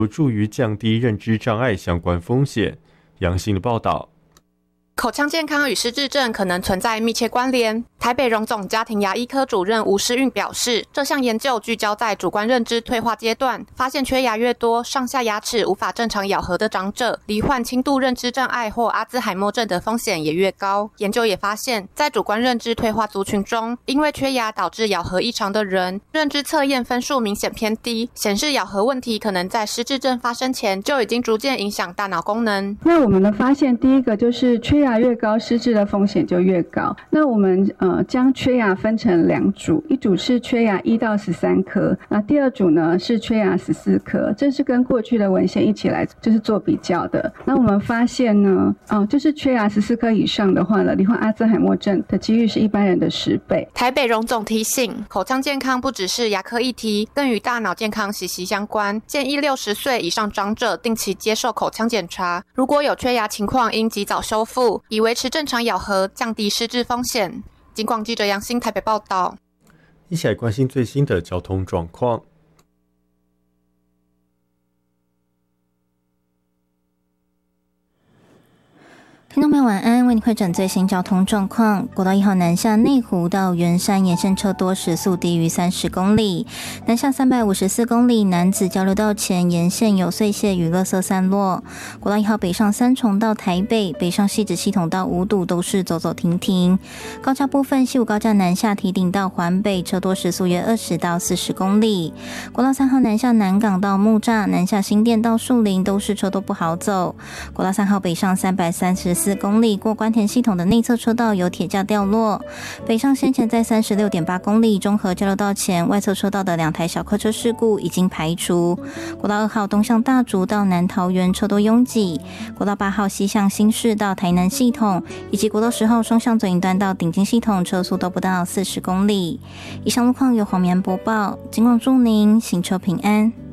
有助于降低认知障碍相关风险。杨新的报道。 口腔健康与失智症可能存在密切关联。台北荣总家庭牙医科主任吴诗韵表示，这项研究聚焦在主观认知退化阶段，发现缺牙越多、上下牙齿无法正常咬合的长者，罹患轻度认知障碍或阿兹海默症的风险也越高。研究也发现，在主观认知退化族群中，因为缺牙导致咬合异常的人，认知测验分数明显偏低，显示咬合问题可能在失智症发生前就已经逐渐影响大脑功能。 那我们的发现，第一个就是缺牙越高，失智的风险就越高。那我们将缺牙分成2组，一组是缺牙1到13颗，那第二组呢是缺牙14颗，这是跟过去的文献一起来就是做比较的。那我们发现呢，就是缺牙14颗以上的话呢，罹患阿兹海默症的几率是一般人的10倍。 台北荣总提醒，口腔健康不只是牙科议题，更与大脑健康息息相关，建议60岁以上长者定期接受口腔检查，如果有缺牙情况，应及早修复，以维持正常咬合，降低失智风险。警广记者杨新台北报道。 一起来关心最新的交通状况。 听众朋友晚安，为你汇整最新交通状况。国道1号南下内湖到圆山沿线车多，时速低于30公里。南下354公里，南子交流道前沿线有碎屑与垃圾散落。国道1号北上三重到台北，北上汐止系统到五堵都是走走停停。高架部分，西武高架南下堤顶到环北，车多时速约20到40公里。国道3号南下南港到木栅，南下新店到树林都是车多不好走。国道3号北上334公里，过关田系统的内侧车道有铁架掉落。北上先前在36.8公里中和交流道前外侧车道的2台小客车事故已经排除。国道2号东向大竹到南桃园车多拥挤。国道8号西向新市到台南系统，以及国道10号双向左营端到顶金系统车速都不到40公里。以上路况由黄绵播报，警广祝您行车平安。